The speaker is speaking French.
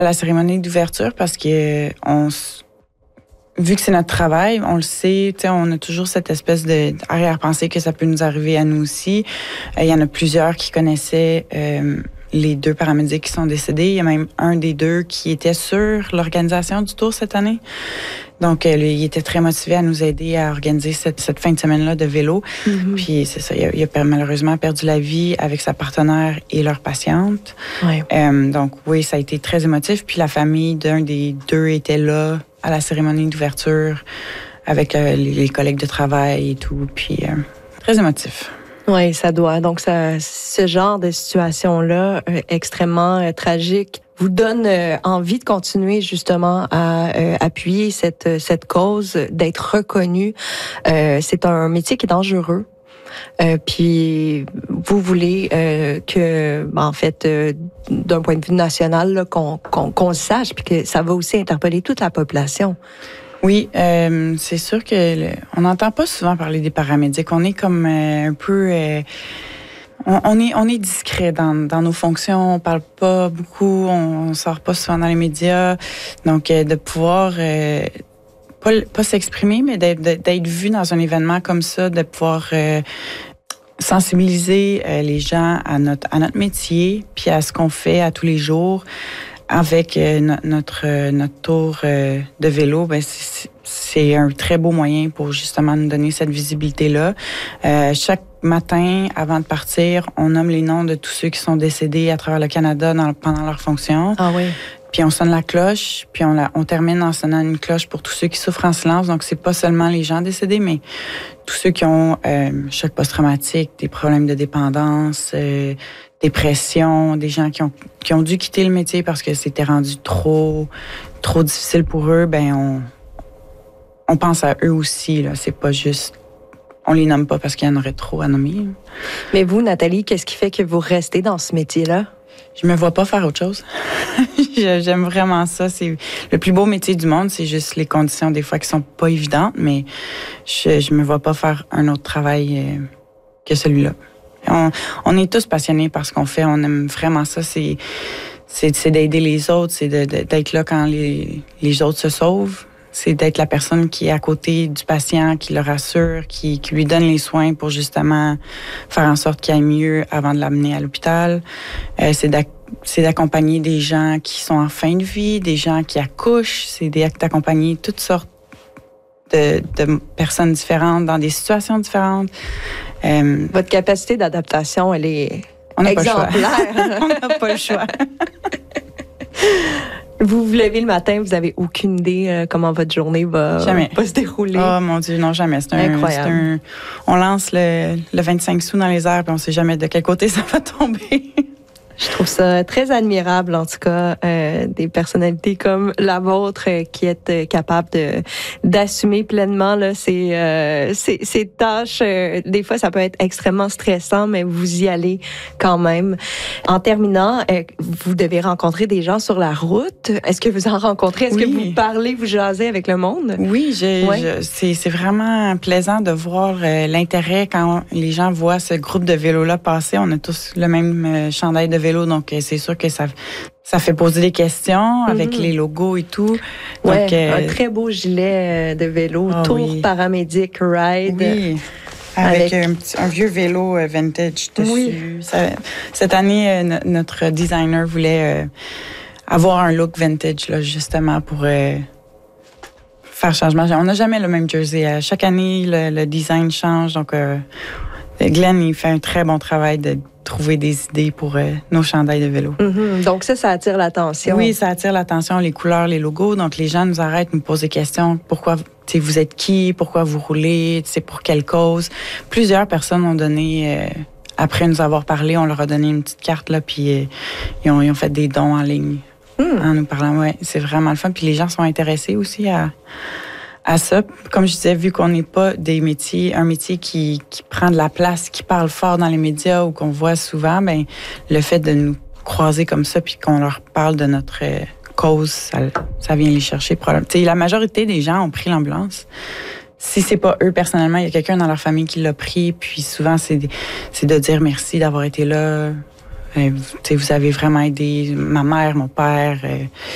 La cérémonie d'ouverture, parce que vu que c'est notre travail, on le sait, on a toujours cette espèce d'arrière-pensée que ça peut nous arriver à nous aussi. Il y en a plusieurs qui connaissaient les 2 paramédics qui sont décédés. Il y a même un des 2 qui était sur l'organisation du tour cette année. Donc, il était très motivé à nous aider à organiser cette fin de semaine-là de vélo. Mm-hmm. Puis, c'est ça, il a malheureusement perdu la vie avec sa partenaire et leur patiente. Ouais. Donc, oui, ça a été très émotif. Puis, la famille d'un des 2 était là à la cérémonie d'ouverture avec les collègues de travail et tout. Puis, très émotif. Oui, ça doit. Donc, ce genre de situation-là, extrêmement tragique, vous donne envie de continuer justement à appuyer cette cause, d'être reconnu. C'est un métier qui est dangereux. Puis vous voulez que, en fait, d'un point de vue national, là, qu'on le sache, puis que ça va aussi interpeller toute la population. Oui, c'est sûr que on n'entend pas souvent parler des paramédics. On est comme un peu, on est discret dans nos fonctions. On parle pas beaucoup, on sort pas souvent dans les médias. Donc de pouvoir pas s'exprimer, mais d'être vu dans un événement comme ça, de pouvoir sensibiliser les gens à notre métier, puis à ce qu'on fait à tous les jours. Avec notre tour de vélo, ben c'est un très beau moyen pour justement nous donner cette visibilité-là. Chaque matin, avant de partir, on nomme les noms de tous ceux qui sont décédés à travers le Canada pendant leur fonction. Ah oui. Puis on sonne la cloche, puis on termine en sonnant une cloche pour tous ceux qui souffrent en silence. Donc, c'est pas seulement les gens décédés, mais tous ceux qui ont choc post-traumatique, des problèmes de dépendance, dépression, des gens qui ont dû quitter le métier parce que c'était rendu trop difficile pour eux. Ben on pense à eux aussi. Là, c'est pas juste. On les nomme pas parce qu'il y en aurait trop à nommer. Mais vous, Nathalie, qu'est-ce qui fait que vous restez dans ce métier-là? Je me vois pas faire autre chose. J'aime vraiment ça. C'est le plus beau métier du monde. C'est juste les conditions des fois qui sont pas évidentes, mais je me vois pas faire un autre travail que celui-là. On est tous passionnés par ce qu'on fait. On aime vraiment ça. C'est d'aider les autres. C'est d'être là quand les autres se sauvent. C'est d'être la personne qui est à côté du patient, qui le rassure, qui lui donne les soins pour justement faire en sorte qu'il aille mieux avant de l'amener à l'hôpital. C'est d'accompagner des gens qui sont en fin de vie, des gens qui accouchent. C'est d'accompagner toutes sortes de personnes différentes dans des situations différentes. Votre capacité d'adaptation, elle est exemplaire. On n'a pas le choix. Vous vous levez le matin, vous avez aucune idée comment votre journée va se dérouler. Oh mon Dieu, non, jamais. C'est incroyable. On lance le 25 sous dans les airs, puis on ne sait jamais de quel côté ça va tomber. Je trouve ça très admirable, en tout cas, des personnalités comme la vôtre qui êtes capable d'assumer pleinement là, ces tâches. Des fois, ça peut être extrêmement stressant, mais vous y allez quand même. En terminant, vous devez rencontrer des gens sur la route. Est-ce que vous en rencontrez? Est-ce que vous parlez, vous jasez avec le monde? Oui, c'est vraiment plaisant de voir l'intérêt quand les gens voient ce groupe de vélos-là passer. On a tous le même chandail de vélo. Donc, c'est sûr que ça fait poser des questions avec les logos et tout. Ouais, donc, un très beau gilet de vélo, Tour Paramédic Ride. Oui, avec un vieux vélo vintage dessus. Oui. Cette année, notre designer voulait avoir un look vintage, là, justement, pour faire changement. On n'a jamais le même jersey. Chaque année, le design change. Donc, Glenn, il fait un très bon travail de trouver des idées pour nos chandails de vélo. Mm-hmm. Donc ça attire l'attention. Oui, ça attire l'attention, les couleurs, les logos. Donc les gens nous arrêtent, nous posent des questions. Pourquoi, vous êtes qui? Pourquoi vous roulez? Pour quelle cause? Plusieurs personnes ont donné, après nous avoir parlé, on leur a donné une petite carte, là, puis ils ont fait des dons en ligne en nous parlant. Ouais, c'est vraiment le fun. Puis les gens sont intéressés aussi à ça. Comme je disais, vu qu'on n'est pas un métier qui prend de la place, qui parle fort dans les médias ou qu'on voit souvent, ben le fait de nous croiser comme ça puis qu'on leur parle de notre cause, ça vient les chercher. La majorité des gens ont pris l'ambulance. Si c'est pas eux personnellement, il y a quelqu'un dans leur famille qui l'a pris, puis souvent c'est de dire merci d'avoir été là. Vous avez vraiment aidé ma mère, mon père.